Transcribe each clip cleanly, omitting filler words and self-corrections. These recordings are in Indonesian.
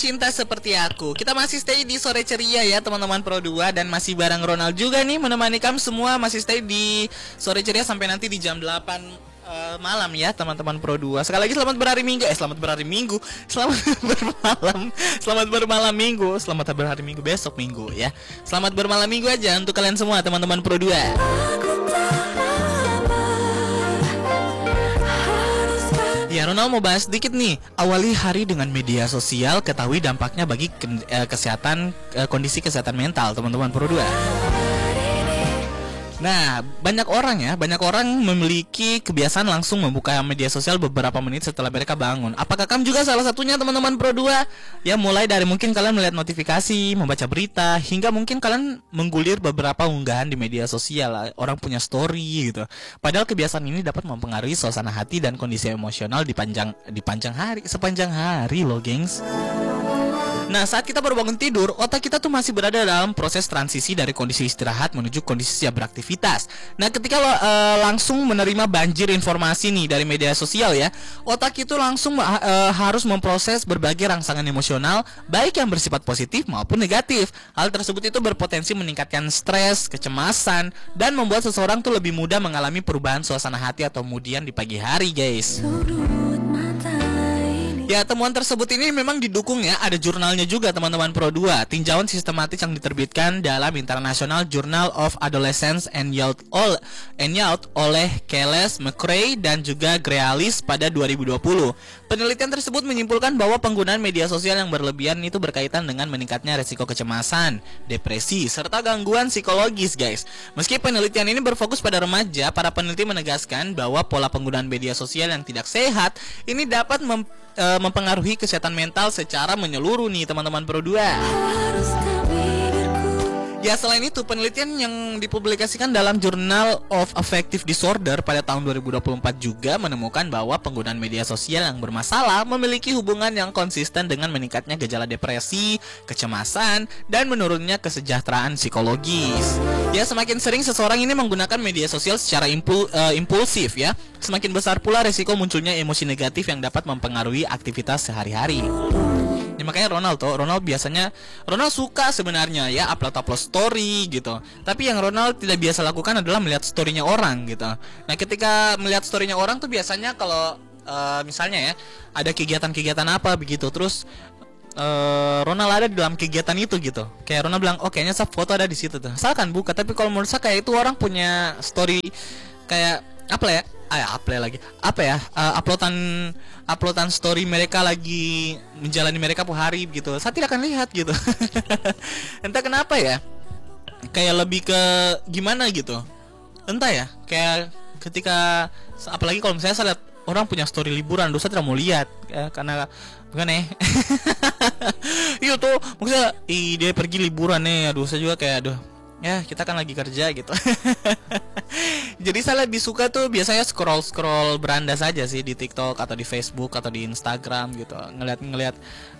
Cinta seperti aku. Kita masih stay di sore ceria ya teman-teman Pro 2. Dan masih bareng Ronald juga nih menemani kamu semua. Masih stay di sore ceria sampai nanti di jam 8 malam ya teman-teman Pro 2. Sekali lagi selamat berhari Minggu. Selamat berhari Minggu. Selamat bermalam. Selamat bermalam Minggu. Selamat berhari Minggu besok Minggu ya. Selamat bermalam Minggu aja untuk kalian semua teman-teman Pro 2. Ya, Ronald mau bahas sedikit nih. Awali hari dengan media sosial, ketahui dampaknya bagi kesehatan, kondisi kesehatan mental teman-teman Pro 2. Nah, banyak orang memiliki kebiasaan langsung membuka media sosial beberapa menit setelah mereka bangun. Apakah kamu juga salah satunya teman-teman Pro 2? Ya, mulai dari mungkin kalian melihat notifikasi, membaca berita, hingga mungkin kalian menggulir beberapa unggahan di media sosial. Orang punya story gitu. Padahal kebiasaan ini dapat mempengaruhi suasana hati dan kondisi emosional sepanjang hari loh, gengs. Nah, saat kita baru bangun tidur, otak kita tuh masih berada dalam proses transisi dari kondisi istirahat menuju kondisi siap beraktivitas. Nah, ketika langsung menerima banjir informasi nih dari media sosial ya, otak itu langsung harus memproses berbagai rangsangan emosional, baik yang bersifat positif maupun negatif. Hal tersebut itu berpotensi meningkatkan stres, kecemasan, dan membuat seseorang tuh lebih mudah mengalami perubahan suasana hati atau kemudian di pagi hari, guys. Ya, temuan tersebut ini memang didukung ya, ada jurnalnya juga teman-teman Pro 2. Tinjauan sistematis yang diterbitkan dalam International Journal of Adolescence and Youth oleh Keles, McCrae, dan juga Grealis pada 2020. Penelitian tersebut menyimpulkan bahwa penggunaan media sosial yang berlebihan itu berkaitan dengan meningkatnya resiko kecemasan, depresi, serta gangguan psikologis, guys. Meski penelitian ini berfokus pada remaja, para peneliti menegaskan bahwa pola penggunaan media sosial yang tidak sehat ini dapat mempengaruhi kesehatan mental secara menyeluruh nih teman-teman Pro 2. Ya, selain itu penelitian yang dipublikasikan dalam Journal of Affective Disorder pada tahun 2024 juga menemukan bahwa penggunaan media sosial yang bermasalah memiliki hubungan yang konsisten dengan meningkatnya gejala depresi, kecemasan, dan menurunnya kesejahteraan psikologis. Ya, semakin sering seseorang ini menggunakan media sosial secara impulsif ya, semakin besar pula resiko munculnya emosi negatif yang dapat mempengaruhi aktivitas sehari-hari. Ya, makanya Ronald biasanya suka sebenarnya ya upload story gitu. Tapi yang Ronald tidak biasa lakukan adalah melihat storynya orang gitu. Nah, ketika melihat storynya orang tuh biasanya kalau misalnya ya ada kegiatan-kegiatan apa begitu, terus Ronald ada di dalam kegiatan itu gitu. Kayak Ronald bilang, "Oh, kayaknya foto ada di situ tuh." Misalkan buka, tapi kalau menurut saya kayak itu orang punya story kayak uploadan story mereka lagi menjalani mereka per hari gitu. Saya tidak akan lihat gitu. Entah kenapa ya, kayak lebih ke gimana gitu. Entah ya, kayak ketika apalagi kalau misalnya saya lihat orang punya story liburan, saya tidak mau lihat ya, karena bukan iya tuh maksudnya dia pergi liburan nih, saya juga kayak ya kita kan lagi kerja gitu. Jadi saya lebih suka tuh biasanya scroll beranda saja sih di TikTok atau di Facebook atau di Instagram gitu, ngeliat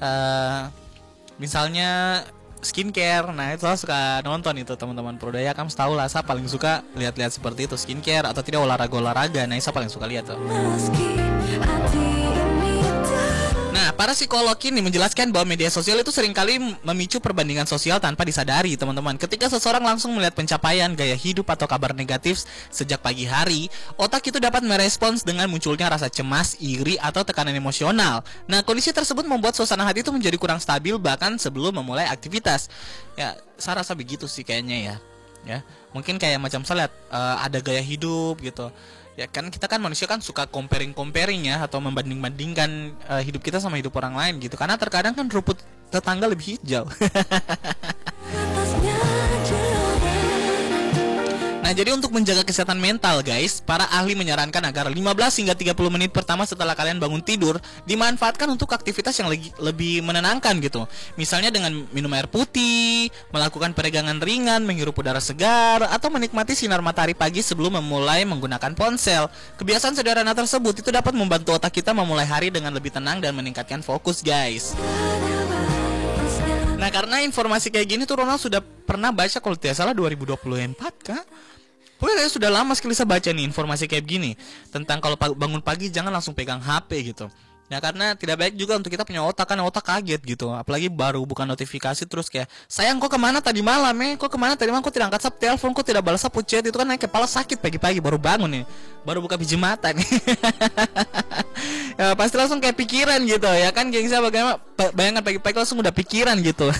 misalnya skincare. Nah, itu saya suka nonton itu teman-teman Pro Daya. Kamu tahu lah, saya paling suka lihat-lihat seperti itu, skincare atau tidak olahraga. Nah, saya paling suka lihat tuh. Nah, para psikolog ini menjelaskan bahwa media sosial itu seringkali memicu perbandingan sosial tanpa disadari, teman-teman. Ketika seseorang langsung melihat pencapaian, gaya hidup, atau kabar negatif sejak pagi hari, otak itu dapat merespons dengan munculnya rasa cemas, iri, atau tekanan emosional. Nah, kondisi tersebut membuat suasana hati itu menjadi kurang stabil bahkan sebelum memulai aktivitas. Ya, saya rasa begitu sih kayaknya ya. Mungkin kayak macam saya lihat ada gaya hidup gitu. Ya kan, kita kan manusia kan suka comparing ya, atau membanding-bandingkan hidup kita sama hidup orang lain gitu. Karena terkadang kan rumput tetangga lebih hijau. Nah, jadi untuk menjaga kesehatan mental, guys, para ahli menyarankan agar 15 hingga 30 menit pertama setelah kalian bangun tidur dimanfaatkan untuk aktivitas yang lebih menenangkan gitu. Misalnya dengan minum air putih, melakukan peregangan ringan, menghirup udara segar, atau menikmati sinar matahari pagi sebelum memulai menggunakan ponsel. Kebiasaan sederhana tersebut itu dapat membantu otak kita memulai hari dengan lebih tenang dan meningkatkan fokus, guys. Nah, karena informasi kayak gini tuh Ronald sudah pernah baca kalau tidak salah 2024 kah? Pokoknya sudah lama sekali saya baca nih informasi kayak gini tentang kalau bangun pagi jangan langsung pegang HP gitu. Ya karena tidak baik juga untuk kita punya otak, kan otak kaget gitu. Apalagi baru bukan notifikasi terus kayak, sayang kok kemana tadi malam kok kemana tadi malam, kok tidak angkat telepon, kok tidak balas chat, itu kan kepala sakit pagi-pagi baru bangun nih, baru buka biji mata nih. Ya, pasti langsung kayak pikiran gitu ya kan, gengsi. Bagaimana bayangan pagi-pagi langsung udah pikiran gitu.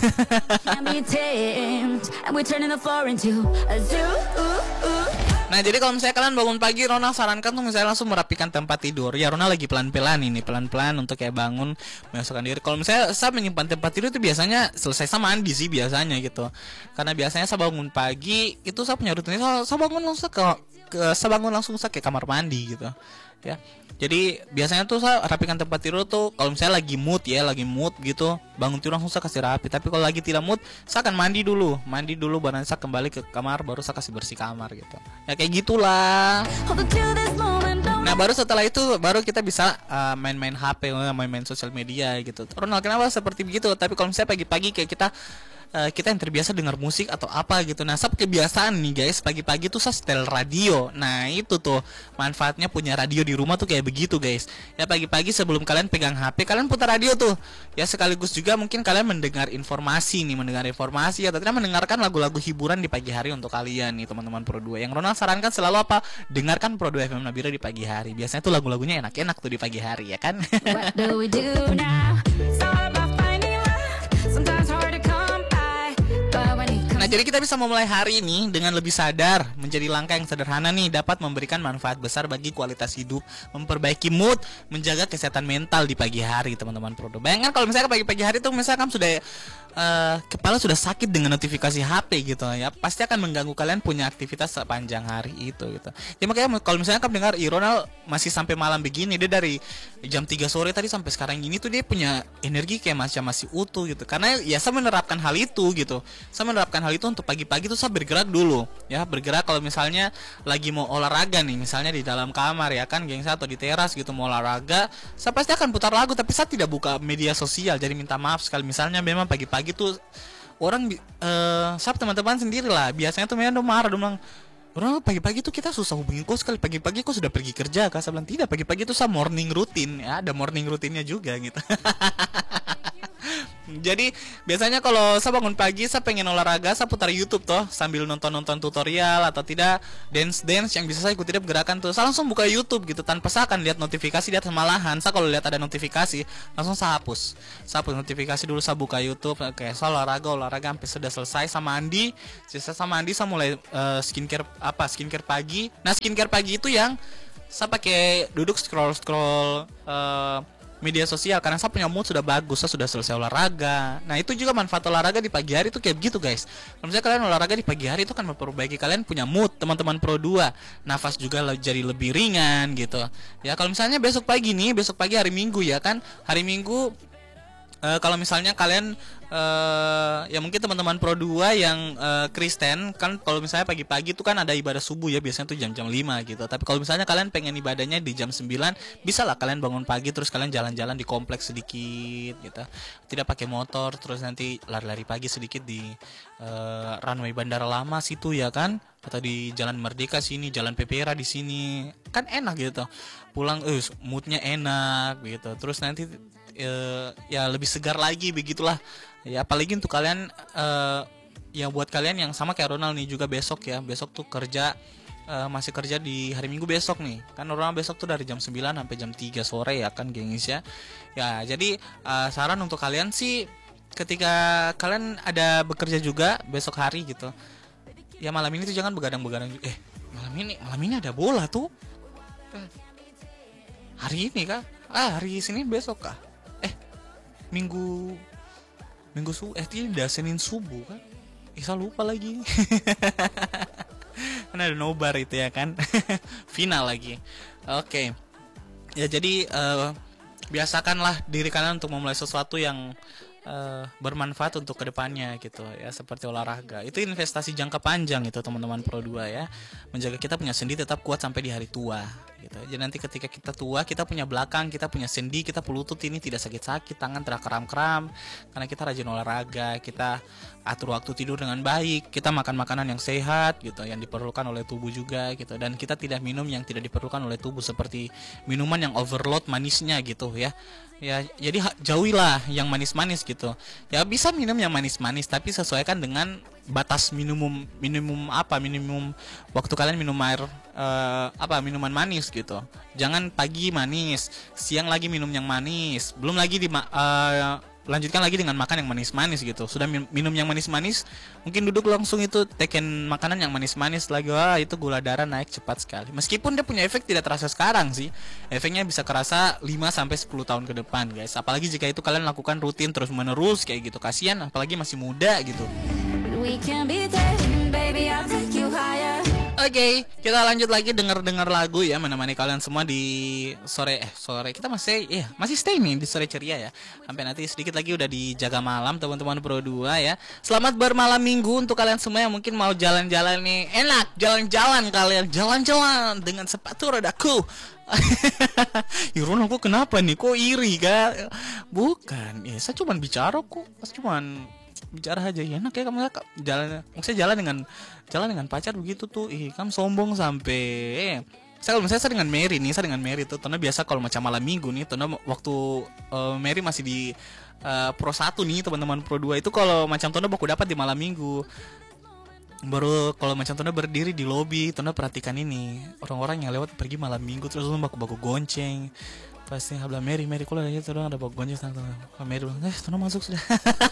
Nah jadi kalau misalnya kalian bangun pagi, Ronald sarankan tuh misalnya langsung merapikan tempat tidur. Ya Ronald lagi pelan-pelan ini, pelan-pelan untuk kayak bangun, memasukkan diri. Kalau misalnya saya menyimpan tempat tidur itu biasanya selesai sama mandi sih biasanya gitu. Karena biasanya saya bangun pagi itu saya punya rutinitas, saya bangun langsung saya bangun langsung saya ke kamar mandi gitu. Ya. Jadi biasanya tuh saya rapikan tempat tidur tuh kalau misalnya lagi mood gitu, bangun tidur langsung saya kasih rapi. Tapi kalau lagi tidak mood, saya akan mandi dulu baru saya kembali ke kamar, baru saya kasih bersih kamar gitu. Ya kayak gitulah. Nah baru setelah itu baru kita bisa main-main HP, main-main sosial media gitu. Ronald kenapa seperti begitu? Tapi kalau misalnya pagi-pagi kayak kita yang terbiasa dengar musik atau apa gitu. Nah, saya kebiasaan nih guys, pagi-pagi tuh saya setel radio. Nah, itu tuh manfaatnya punya radio di rumah tuh kayak begitu guys. Ya pagi-pagi sebelum kalian pegang HP, kalian putar radio tuh. Ya sekaligus juga mungkin kalian mendengar informasi atau tidak mendengarkan lagu-lagu hiburan di pagi hari untuk kalian nih teman-teman Pro 2. Yang Ronald sarankan selalu apa? Dengarkan Pro 2 FM Nabira di pagi hari. Biasanya tuh lagu-lagunya enak-enak tuh di pagi hari ya kan. What do we do now? Nah jadi kita bisa memulai hari ini dengan lebih sadar, menjadi langkah yang sederhana nih, dapat memberikan manfaat besar bagi kualitas hidup, memperbaiki mood, menjaga kesehatan mental di pagi hari teman-teman Pro 2. Bayangkan kalau misalnya pagi-pagi hari tuh misalkan sudah kepala sudah sakit dengan notifikasi HP gitu ya, pasti akan mengganggu kalian punya aktivitas sepanjang hari itu gitu. Ya makanya kalau misalnya kamu dengar Ronald masih sampai malam begini, dia dari jam 3 sore tadi sampai sekarang gini tuh dia punya energi kayak macam masih utuh gitu. Karena ya saya menerapkan hal itu gitu. Saya menerapkan hal itu untuk pagi-pagi tuh saya bergerak dulu ya, bergerak kalau misalnya lagi mau olahraga nih, misalnya di dalam kamar ya kan geng, atau di teras gitu mau olahraga, saya pasti akan putar lagu tapi saya tidak buka media sosial. Jadi minta maaf sekali misalnya memang pagi-pagi tuh orang saya teman-teman sendiri lah biasanya tuh memang marah, bilang orang pagi-pagi tuh kita susah hubungin kok sekali, pagi-pagi kok sudah pergi kerja kak. Saya bilang tidak, pagi-pagi tuh saya morning routine ya, ada morning rutinnya juga gitu. Jadi biasanya kalau saya bangun pagi, saya pengen olahraga, saya putar YouTube toh sambil nonton tutorial atau tidak dance yang bisa saya ikuti gerakan tuh. Saya langsung buka YouTube gitu tanpa saya akan lihat notifikasi di atas. Malahan saya kalau lihat ada notifikasi langsung saya hapus notifikasi dulu, saya buka YouTube kayak saya olahraga sampai sudah selesai sama mandi. Saya mulai skincare pagi. Nah skincare pagi itu yang saya pakai duduk scroll media sosial karena saya punya mood sudah bagus, saya sudah selesai olahraga. Nah itu juga manfaat olahraga di pagi hari itu kayak begitu guys. Kalau misalnya kalian olahraga di pagi hari itu kan memperbaiki kalian punya mood teman-teman Pro 2, nafas juga jadi lebih ringan gitu ya. Kalau misalnya besok pagi hari Minggu ya kan, hari Minggu kalau misalnya kalian ya mungkin teman-teman Pro 2 yang Kristen kan, kalau misalnya pagi-pagi itu kan ada ibadah subuh ya, biasanya tuh jam 5 gitu. Tapi kalau misalnya kalian pengen ibadahnya di jam 9, bisa lah kalian bangun pagi terus kalian jalan-jalan di kompleks sedikit gitu. Tidak pakai motor, terus nanti lari-lari pagi sedikit di runway Bandara Lama situ ya kan, atau di Jalan Merdeka sini, Jalan Pepera di sini. Kan enak gitu. Pulang moodnya enak gitu. Terus nanti ya lebih segar lagi begitulah ya. Apalagi untuk kalian ya buat kalian yang sama kayak Ronald nih juga besok tuh kerja, masih kerja di hari Minggu besok nih kan. Ronald besok tuh dari jam 9 sampai jam 3 sore ya kan gengs ya. Jadi saran untuk kalian sih, ketika kalian ada bekerja juga besok hari gitu ya, malam ini tuh jangan begadang-begadang. Malam ini ada bola tuh hari ini kah? Hari Senin besok kah? Minggu tidak, Senin subuh kan? Saya lupa lagi. Karena ada nobar itu ya kan. Final lagi. Oke. Ya jadi biasakanlah diri kalian untuk memulai sesuatu yang bermanfaat untuk kedepannya gitu ya, seperti olahraga. Itu investasi jangka panjang itu teman-teman Pro 2 ya. Menjaga kita punya sendi tetap kuat sampai di hari tua gitu. Jadi nanti ketika kita tua, kita punya belakang, kita punya sendi, kita lutut ini tidak sakit-sakit, tangan tidak kram-kram karena kita rajin olahraga, kita atur waktu tidur dengan baik, kita makan makanan yang sehat gitu, yang diperlukan oleh tubuh juga gitu, dan kita tidak minum yang tidak diperlukan oleh tubuh seperti minuman yang overload manisnya gitu ya. Ya, jadi jauhilah yang manis-manis gitu. Ya bisa minum yang manis-manis tapi sesuaikan dengan batas minimum waktu kalian minum air minuman manis gitu. Jangan pagi manis, siang lagi minum yang manis, belum lagi lanjutkan lagi dengan makan yang manis-manis gitu. Sudah minum yang manis-manis, mungkin duduk langsung itu teken makanan yang manis-manis lagi. Wah, itu gula darah naik cepat sekali. Meskipun dia punya efek tidak terasa sekarang sih. Efeknya bisa kerasa 5 sampai 10 tahun ke depan, guys. Apalagi jika itu kalian lakukan rutin terus-menerus kayak gitu. Kasihan apalagi masih muda gitu. We can be dating, baby, I'll take you higher. Oke, kita lanjut lagi dengar lagu ya, menemani kalian semua di sore kita masih stay nih di sore ceria ya. Sampai nanti sedikit lagi udah dijaga malam teman-teman Pro 2 ya. Selamat bermalam minggu untuk kalian semua yang mungkin mau jalan-jalan nih. Enak jalan-jalan kalian, jalan-jalan dengan sepatu rodaku. Irun, aku kenapa nih? Kok iri kan? Bukan, ya saya cuma bicara kok. Saya cuma bicara aja ya, enak ya kamu jalan, maksudnya jalan dengan pacar begitu tuh, kamu sombong sampai. Kalau misalnya saya dengan Mary tuh, Tona biasa kalau macam malam minggu nih, Tona waktu Mary masih di Pro 1 nih teman-teman Pro 2 itu, kalau macam Tona baku dapat di malam minggu. Baru kalau macam Tona berdiri di lobi, Tona perhatikan ini orang-orang yang lewat pergi malam minggu terus Tona baku gonceng. Pasti habla Mary kalau aja tuh ada baku gonceng sama Mary, Tona masuk sudah.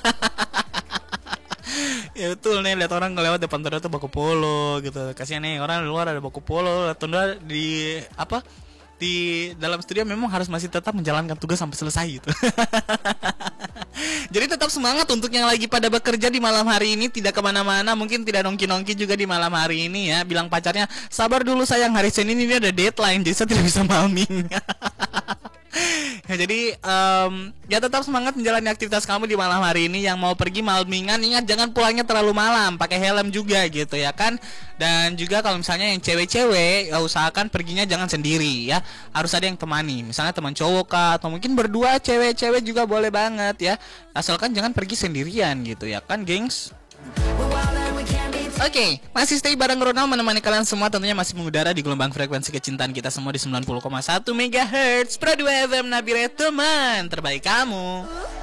Ya betul nih, lihat orang ngelewat depan Tunda tuh baku polo gitu. Kasihan nih orang di luar ada baku polo, Tunda di dalam studio memang harus masih tetap menjalankan tugas sampai selesai gitu. Jadi tetap semangat untuk yang lagi pada bekerja di malam hari ini, tidak kemana-mana, mungkin tidak nongki-nongki juga di malam hari ini ya. Bilang pacarnya, sabar dulu sayang, hari Senin ini ada deadline, jadi saya tidak bisa malming. Ya, jadi ya tetap semangat menjalani aktivitas kamu di malam hari ini. Yang mau pergi malmingan, ingat jangan pulangnya terlalu malam, pakai helm juga gitu ya kan. Dan juga kalau misalnya yang cewek-cewek, usahakan perginya jangan sendiri ya, harus ada yang temani, misalnya teman cowok kah, atau mungkin berdua cewek-cewek juga boleh banget ya, asalkan jangan pergi sendirian gitu ya kan gengs. Oke, masih stay bareng Ronald menemani kalian semua, tentunya masih mengudara di gelombang frekuensi kecintaan kita semua di 90,1 MHz Pro 2 FM Nabire, teman terbaik kamu.